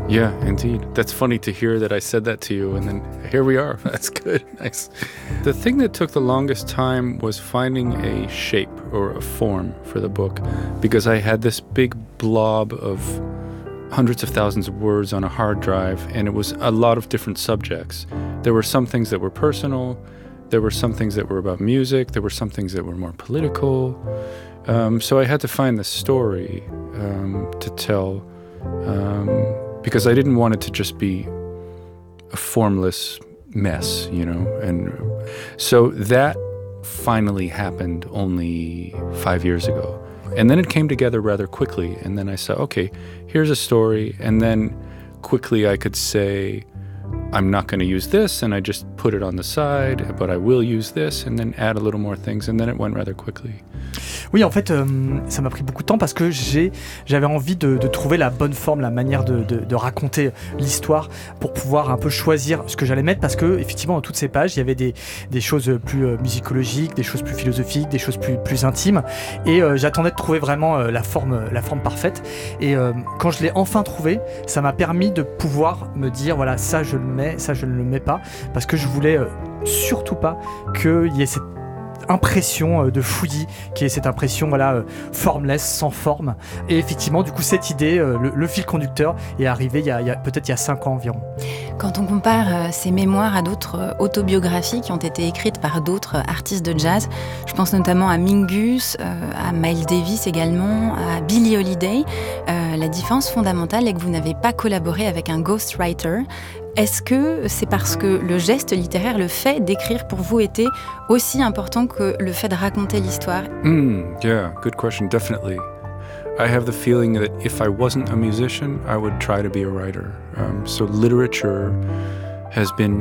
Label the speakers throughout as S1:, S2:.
S1: Yeah, indeed. That's funny to hear that I said that to you, and then here we are. That's good. Nice. The thing that took the longest time was finding a shape or a form for the book, because I had this big blob of hundreds of thousands of words on a hard drive, and it was a lot of different subjects. There were some things that were personal, there were some things that were about music, there were some things that were more political. So I had to find the story to tell, because I didn't want it to just be a formless mess, you know. And so that finally happened only 5 years ago. And then it came together rather quickly. And then I said, okay, here's a story. And then quickly I could say, I'm not going to use this, and I just put it on the side, but I will use this, and then add a little more things, and then it went rather quickly.
S2: Oui, en fait, ça m'a pris beaucoup de temps parce que j'avais envie de trouver la bonne forme, la manière de raconter l'histoire pour pouvoir un peu choisir ce que j'allais mettre, parce que effectivement dans toutes ces pages il y avait des choses plus musicologiques, des choses plus philosophiques, des choses plus intimes, et j'attendais de trouver vraiment la forme parfaite, et quand je l'ai enfin trouvé, ça m'a permis de pouvoir me dire voilà, ça je le mets, ça je ne le mets pas, parce que je voulais surtout pas qu'il y ait cette impression de fouillis, qui est cette impression formless, sans forme. Et effectivement, du coup, cette idée, le fil conducteur est arrivé il y a peut-être 5 ans environ.
S3: Quand on compare ces mémoires à d'autres autobiographies qui ont été écrites par d'autres artistes de jazz, je pense notamment à Mingus, à Miles Davis également, à Billie Holiday, la différence fondamentale est que vous n'avez pas collaboré avec un ghostwriter. Est-ce que c'est parce que le geste littéraire, le fait d'écrire pour vous était aussi important que le fait de raconter l'histoire?
S1: Yeah, good question, definitely. I have the feeling that if I wasn't a musician, I would try to be a writer. So literature has been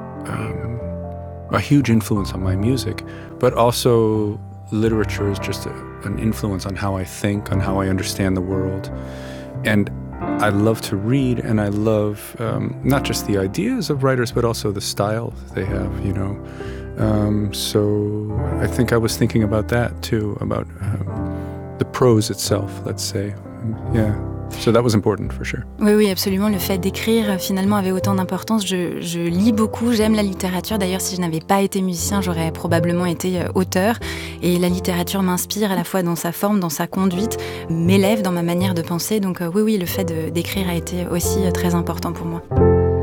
S1: a huge influence on my music, but also literature is just an influence on how I think, on how I understand the world. And I love to read, and I love not just the ideas of writers, but also the style they have, you know. So I think I was thinking about that too, about the prose itself, let's say. Yeah. So that was important for sure.
S3: Oui, absolument. Le fait d'écrire, finalement, avait autant d'importance. Je lis beaucoup, j'aime la littérature. D'ailleurs, si je n'avais pas été musicien, j'aurais probablement été auteur. Et la littérature m'inspire à la fois dans sa forme, dans sa conduite, m'élève dans ma manière de penser. Donc oui, le fait d'écrire a été aussi très important pour moi.